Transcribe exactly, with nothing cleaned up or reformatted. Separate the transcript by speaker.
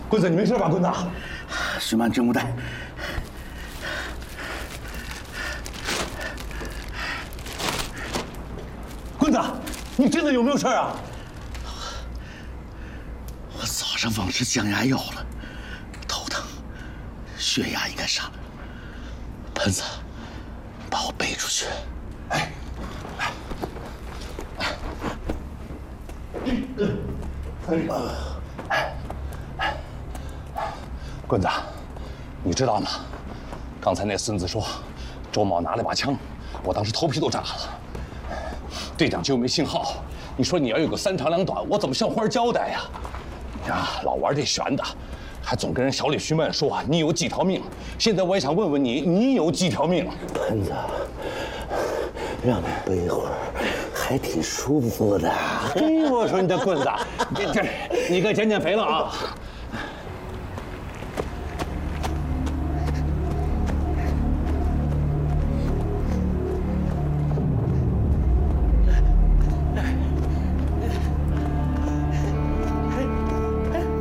Speaker 1: 棍子，你没事吧？棍子，
Speaker 2: 徐曼真无带。
Speaker 1: 棍子，你真的有没有事啊？
Speaker 2: 我早上忘吃降压药了，头疼，血压应该上。盆子，把我背出去。哎，来，
Speaker 1: 哎，棍子，你知道吗？刚才那孙子说，周茂拿了把枪，我当时头皮都炸了。队长就没信号，你说你要有个三长两短，我怎么向花交代呀？呀，老玩这悬的，还总跟人小李、徐曼说你有几条命。现在我也想问问你，你有几条命？
Speaker 2: 盆子，让你背一会儿，还挺舒服的。
Speaker 1: 哎，我说你这棍子，这这，你该减减肥了啊！